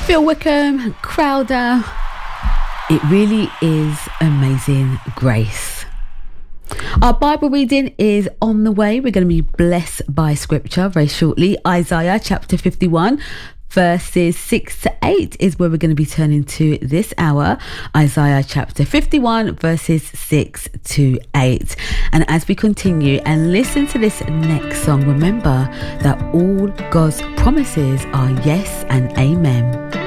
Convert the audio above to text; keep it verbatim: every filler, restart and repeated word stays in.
Phil Wickham, Crowder. It really is amazing grace. Our Bible reading is on the way. We're going to be blessed by scripture very shortly. Isaiah chapter fifty-one. Verses six to eight is where we're going to be turning to this hour. Isaiah chapter fifty-one, verses six to eight. And as we continue and listen to this next song, remember that all God's promises are yes and amen.